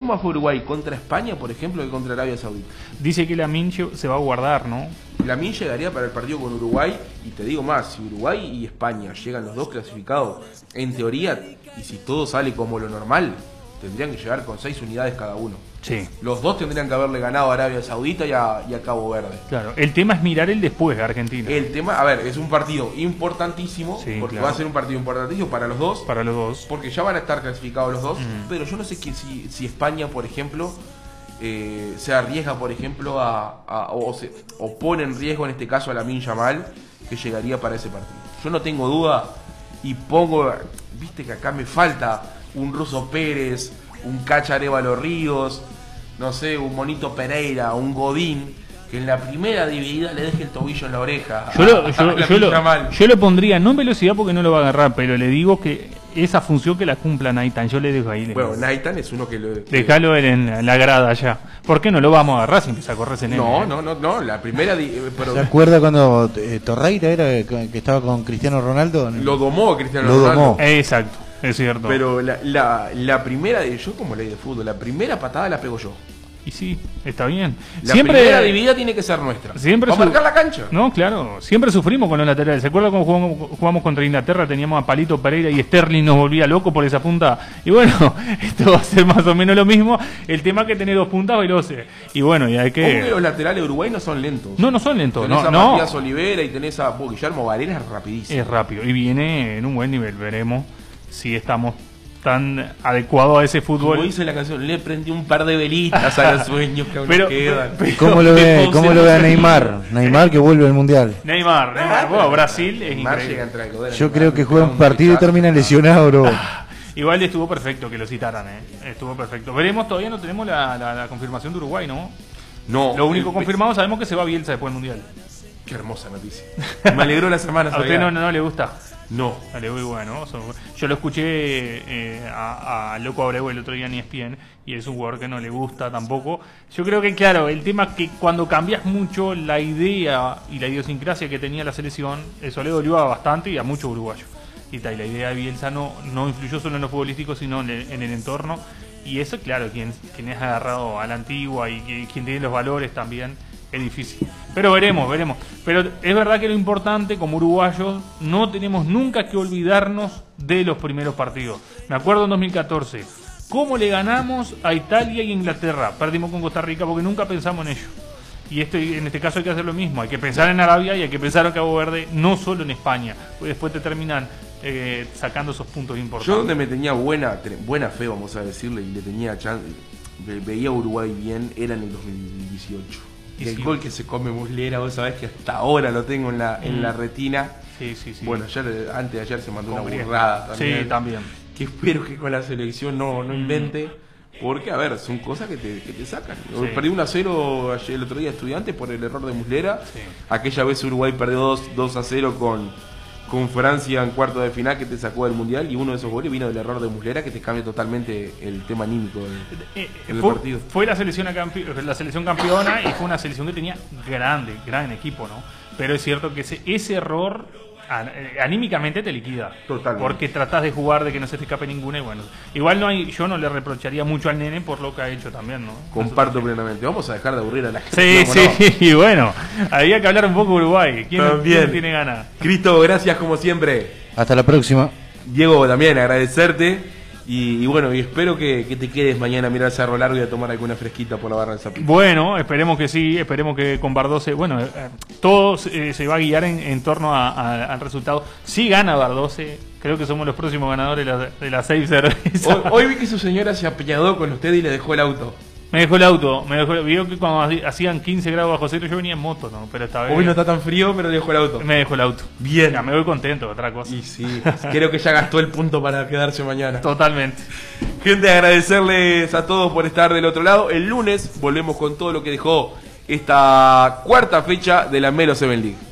más fue Uruguay contra España, por ejemplo, que contra Arabia Saudita? Dice que Lamine se va a guardar, ¿no? Lamine llegaría para el partido con Uruguay, y te digo más, si Uruguay y España llegan los dos clasificados, en teoría, y si todo sale como lo normal, tendrían que llegar con 6 unidades cada uno. Sí. Los dos tendrían que haberle ganado a Arabia Saudita y a Cabo Verde. Claro, el tema es mirar el después de Argentina. El tema, a ver, es un partido importantísimo, Sí, porque claro. va a ser un partido importantísimo para los dos. Para los dos. Porque ya van a estar clasificados los dos, pero yo no sé si España, por ejemplo, se arriesga, por ejemplo, o pone en riesgo en este caso a Lamine Yamal, que llegaría para ese partido. Yo no tengo duda y pongo, viste que acá me falta un Russo Pérez, un Cacha Arévalo Ríos, no sé, un Monito Pereira, un Godín, que en la primera dividida le deje el tobillo en la oreja. Yo lo pondría no en velocidad porque no lo va a agarrar, pero le digo que esa función que la cumpla Naitan, yo le dejo ahí. Bueno, Naitan es uno que lo... Dejalo en la grada allá. ¿Por qué no lo vamos a agarrar si empieza a correrse en él? No, la primera... pero... ¿Se acuerda cuando Torreira era que estaba con Cristiano Ronaldo? Lo domó Cristiano Ronaldo. Exacto, es cierto. Pero la primera, yo como ley de fútbol, la primera patada la pego yo. Y sí, está bien. La primera dividida tiene que ser nuestra. Siempre para marcar la cancha. No, claro. Siempre sufrimos con los laterales. ¿Se acuerda cuando jugamos contra Inglaterra? Teníamos a Palito Pereira y Sterling nos volvía loco por esa punta. Y bueno, esto va a ser más o menos lo mismo. El tema es que tiene dos puntas veloces. Y bueno, y hay que... Como que los laterales de Uruguay no son lentos. No son lentos. Tenés a no. Matías Olivera y tenés a Guillermo Varela, es rapidísimo. Es rápido. Y viene en un buen nivel. Veremos si estamos tan adecuado a ese fútbol. Como dice la canción, le prendí un par de velitas a los sueños que aún quedan. ¿Cómo lo ve a Neymar? Neymar que vuelve al Mundial. Neymar. Bueno, Brasil es increíble. Yo creo que juega un partido y termina lesionado, bro. Igual estuvo perfecto que lo citaran, estuvo perfecto. Veremos, todavía no tenemos la confirmación de Uruguay, ¿no? No. Lo único confirmado, sabemos que se va Bielsa después del Mundial. Qué hermosa noticia. Me alegró la semana. ¿A usted no le gusta? No. Vale, muy bueno. Yo lo escuché a Loco Abreu el otro día en ESPN y es un jugador que no le gusta tampoco. Yo creo que, claro, el tema es que cuando cambias mucho la idea y la idiosincrasia que tenía la selección, eso le dolió bastante y a muchos uruguayos. Y la idea de Bielsa no influyó solo en lo futbolístico, sino en el entorno. Y eso, claro, quien es agarrado a la antigua y quien tiene los valores también, es difícil. Pero veremos. Pero es verdad que lo importante, como uruguayos, no tenemos nunca que olvidarnos de los primeros partidos. Me acuerdo en 2014, cómo le ganamos a Italia y Inglaterra. Perdimos con Costa Rica porque nunca pensamos en ello. Y en este caso hay que hacer lo mismo. Hay que pensar en Arabia y hay que pensar en Cabo Verde, no solo en España. Pues después te terminan sacando esos puntos importantes. Yo donde me tenía buena fe, vamos a decirle, y le tenía veía a Uruguay bien, era en el 2018. Y el gol que se come Muslera, vos sabés que hasta ahora lo tengo en la retina. Sí. Bueno, antes de ayer se mandó una burrada también. Sí, también. Que espero que con la selección no invente. Porque, a ver, son cosas que te sacan. Sí. Perdí 1-0 el otro día Estudiantes por el error de Muslera. Sí. Aquella vez Uruguay perdió 2-0 con Francia en cuarto de final, que te sacó del Mundial, y uno de esos goles vino del error de Muslera, que te cambia totalmente el tema anímico del partido. Fue la selección campeona y fue una selección que tenía gran equipo, ¿no? Pero es cierto que ese error anímicamente te liquida. Totalmente. Porque tratás de jugar, de que no se te escape ninguna, y bueno. Igual yo no le reprocharía mucho al nene por lo que ha hecho también, ¿no? Comparto plenamente. Vamos a dejar de aburrir a la gente. Sí, y bueno, había que hablar un poco de Uruguay. ¿Quién tiene ganas? Cristo, gracias como siempre. Hasta la próxima. Diego, también agradecerte. Y bueno, y espero que te quedes mañana a mirar Cerro Largo y a tomar alguna fresquita por la barra del Zapito. Bueno, esperemos que sí, esperemos que con Bardose, bueno, todo se va a guiar en torno al resultado. Si gana Bardose, creo que somos los próximos ganadores de la Save Cerveza. Hoy vi que su señora se apiñadó con usted y le dejó el auto. Me dejó el auto, vio que cuando hacían 15 grados bajo cero yo venía en moto, ¿no? Pero esta vez... Hoy no está tan frío, pero dejó el auto. Me dejó el auto. Bien. Ya me voy contento, otra cosa. Y sí, creo que ya gastó el punto para quedarse mañana. Totalmente. Gente, agradecerles a todos por estar del otro lado. El lunes volvemos con todo lo que dejó esta cuarta fecha de la Melo 7 League.